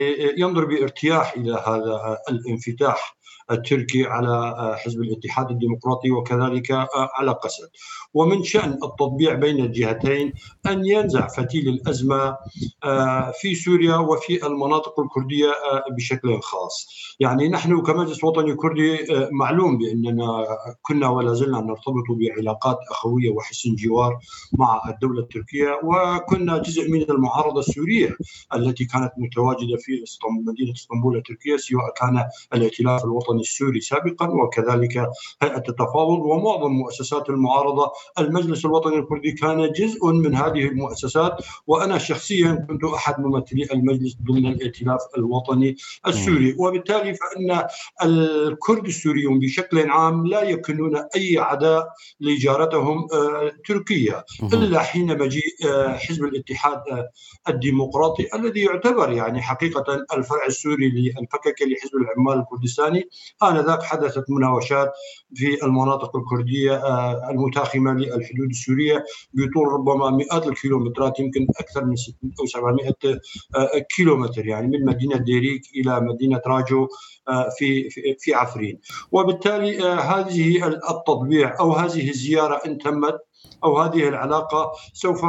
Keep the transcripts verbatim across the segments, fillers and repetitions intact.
ينظر بارتياح إلى هذا الانفتاح التركي على حزب الاتحاد الديمقراطي وكذلك على قسد. ومن شأن التطبيع بين الجهتين أن ينزع فتيل الأزمة في سوريا وفي المناطق الكردية بشكل خاص. يعني نحن كمجلس وطني كردي معلوم بأننا كنا ولا زلنا نرتبط بعلاقات أخوية وحسن جوار مع الدولة التركية، وكنا جزء من المعارضة السورية التي كانت متواجدة في مدينة اسطنبول التركية، سواء كان الائتلاف الوطني السوري سابقا وكذلك هيئة التفاوض ومعظم مؤسسات المعارضة. المجلس الوطني الكردي كان جزء من هذه المؤسسات، وأنا شخصيا كنت أحد ممثلي المجلس ضمن الائتلاف الوطني السوري. وبالتالي فإن الكرد السوريون بشكل عام لا يكونون أي عداء لجارتهم تركيا إلا حين مجيء حزب الاتحاد الديمقراطي الذي يعتبر يعني حقيقة الفرع السوري للفككة لحزب العمال الكردستاني. آنذاك حدثت مناوشات في المناطق الكردية المتاخمة للحدود السورية بطول ربما مئات الكيلومترات، يمكن أكثر من ستمائة أو سبعمائة كيلومتر، يعني من مدينة ديريك إلى مدينة راجو في في عفرين. وبالتالي هذه التطبيع أو هذه الزيارة إن تمت أو هذه العلاقة سوف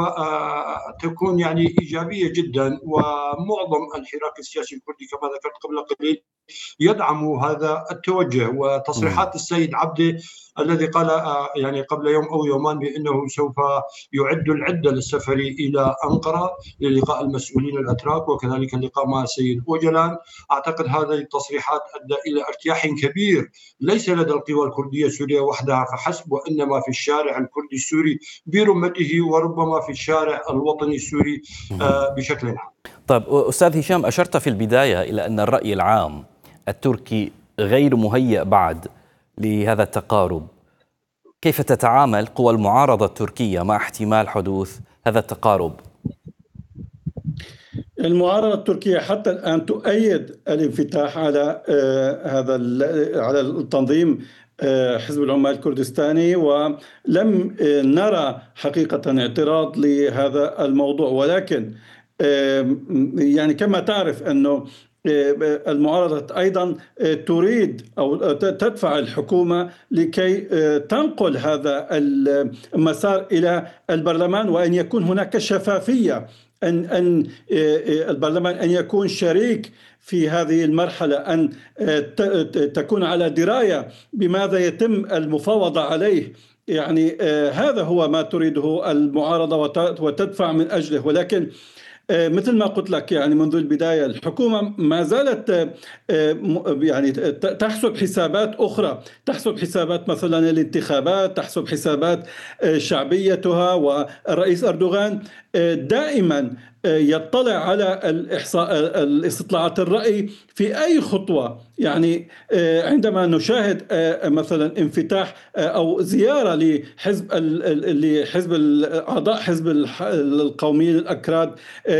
تكون يعني إيجابية جدا. ومعظم الحراك السياسي الكردي كما ذكرت قبل قليل يدعم هذا التوجه. وتصريحات السيد عبده الذي قال يعني قبل يوم أو يومان بأنه سوف يعد العدة للسفر إلى أنقرة للقاء المسؤولين الأتراك وكذلك اللقاء مع السيد أوجلان، أعتقد هذه التصريحات أدى إلى ارتياح كبير ليس لدى القوى الكردية السورية وحدها فحسب، وإنما في الشارع الكردي السوري برمته وربما في الشارع الوطني السوري بشكل عام. طيب أستاذ هشام، أشرت في البداية إلى أن الرأي العام التركي غير مهيأ بعد لهذا التقارب. كيف تتعامل قوى المعارضة التركية مع احتمال حدوث هذا التقارب؟ المعارضة التركية حتى الآن تؤيد الانفتاح على هذا على التنظيم حزب العمال الكردستاني، ولم نرى حقيقة اعتراض لهذا الموضوع. ولكن يعني كما تعرف أنه المعارضة أيضا تريد أو تدفع الحكومة لكي تنقل هذا المسار إلى البرلمان، وأن يكون هناك شفافية، أن أن البرلمان أن يكون شريك في هذه المرحلة، أن تكون على دراية بماذا يتم المفاوضة عليه. يعني هذا هو ما تريده المعارضة وتدفع من أجله. ولكن مثل ما قلت لك يعني منذ البداية الحكومة ما زالت يعني تحسب حسابات أخرى، تحسب حسابات مثلا الانتخابات، تحسب حسابات شعبيتها. والرئيس أردوغان دائما يطلع على الإحصاء الاستطلاعات الرأي في أي خطوة. يعني عندما نشاهد مثلا انفتاح أو زيارة لحزب لحزب أعضاء حزب القوميين الأكراد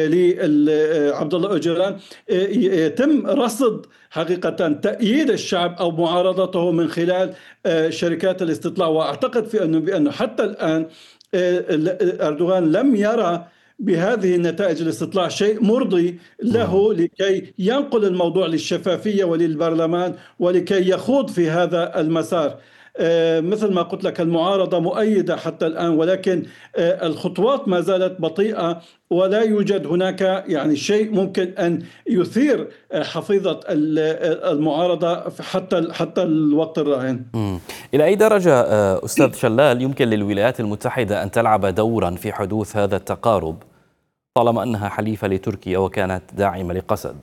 لعبد الله أوجلان، يتم رصد حقيقة تأييد الشعب أو معارضته من خلال شركات الاستطلاع. وأعتقد في أنه بأنه حتى الآن أردوغان لم يرى بهذه النتائج الاستطلاع شيء مرضي له لكي ينقل الموضوع للشفافية وللبرلمان ولكي يخوض في هذا المسار. مثل ما قلت لك المعارضة مؤيدة حتى الآن، ولكن الخطوات ما زالت بطيئة، ولا يوجد هناك يعني شيء ممكن أن يثير حفيظة المعارضة حتى حتى الوقت الراهن. إلى أي درجة أستاذ شلال يمكن للولايات المتحدة أن تلعب دورا في حدوث هذا التقارب طالما أنها حليفة لتركيا وكانت داعمة لقسد؟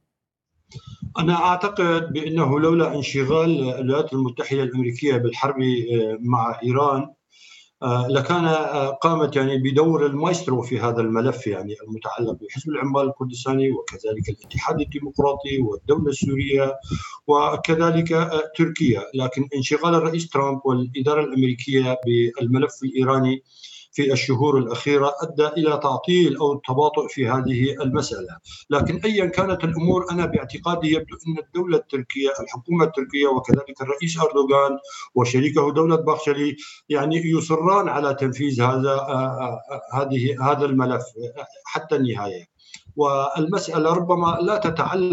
أنا أعتقد بأنه لولا انشغال الولايات المتحدة الأمريكية بالحرب مع إيران لكان قامت يعني بدور المايسترو في هذا الملف، يعني المتعلق بحزب العمال الكردستاني وكذلك الاتحاد الديمقراطي والدولة السورية وكذلك تركيا. لكن انشغال الرئيس ترامب والإدارة الأمريكية بالملف الإيراني في الشهور الأخيرة أدى إلى تعطيل أو التباطؤ في هذه المسألة. لكن أيا كانت الأمور أنا باعتقادي يبدو أن الدولة التركية الحكومة التركية وكذلك الرئيس أردوغان وشريكه دولة باخشلي يعني يصران على تنفيذ هذا هذه هذا الملف حتى النهاية. والمسألة ربما لا تتعلق